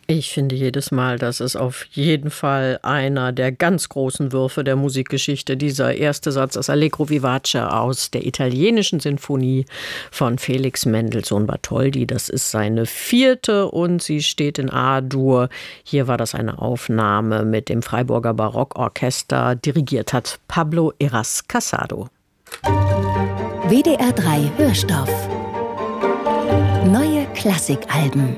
Ich finde jedes Mal, das ist auf jeden Fall einer der ganz großen Würfe der Musikgeschichte. Dieser erste Satz, das Allegro vivace aus der italienischen Sinfonie von Felix Mendelssohn Bartholdy. Das ist seine 4. und sie steht in A-Dur. Hier war das eine Aufnahme mit dem Freiburger Barockorchester. Dirigiert hat Pablo Heras Casado. WDR 3 Hörstoff. Neue Klassikalben.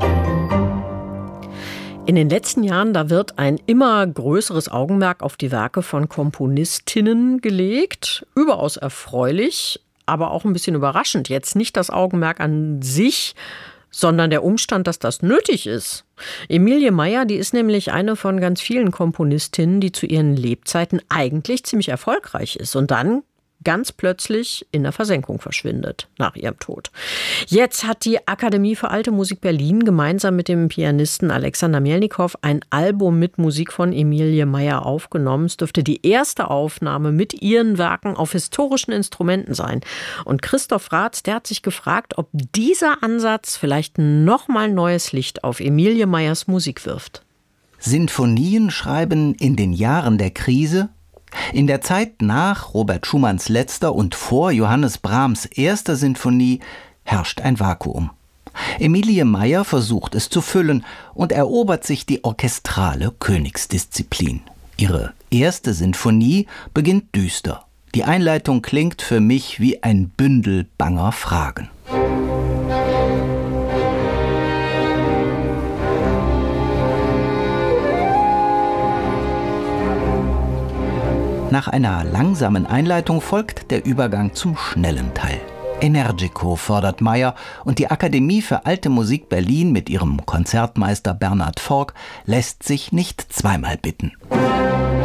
In den letzten Jahren, da wird ein immer größeres Augenmerk auf die Werke von Komponistinnen gelegt. Überaus erfreulich, aber auch ein bisschen überraschend. Jetzt nicht das Augenmerk an sich, sondern der Umstand, dass das nötig ist. Emilie Meyer, die ist nämlich eine von ganz vielen Komponistinnen, die zu ihren Lebzeiten eigentlich ziemlich erfolgreich ist und dann ganz plötzlich in der Versenkung verschwindet nach ihrem Tod. Jetzt hat die Akademie für Alte Musik Berlin gemeinsam mit dem Pianisten Alexander Mielnikow ein Album mit Musik von Emilie Meyer aufgenommen. Es dürfte die erste Aufnahme mit ihren Werken auf historischen Instrumenten sein. Und Christoph Raths, der hat sich gefragt, ob dieser Ansatz vielleicht nochmal neues Licht auf Emilie Meyers Musik wirft. Sinfonien schreiben in den Jahren der Krise. In der Zeit nach Robert Schumanns letzter und vor Johannes Brahms erster Sinfonie herrscht ein Vakuum. Emilie Meyer versucht es zu füllen und erobert sich die orchestrale Königsdisziplin. Ihre erste Sinfonie beginnt düster. Die Einleitung klingt für mich wie ein Bündel banger Fragen. Nach einer langsamen Einleitung folgt der Übergang zum schnellen Teil. Energico fordert Meyer und die Akademie für Alte Musik Berlin mit ihrem Konzertmeister Bernhard Fork lässt sich nicht zweimal bitten.